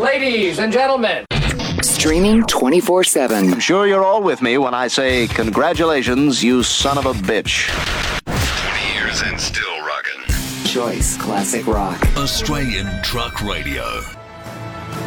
Ladies and gentlemen. Streaming 24/7. I'm sure you're all with me when I say congratulations, you son of a bitch. 20 years and still rockin'. Choice Classic Rock. Australian Truck Radio.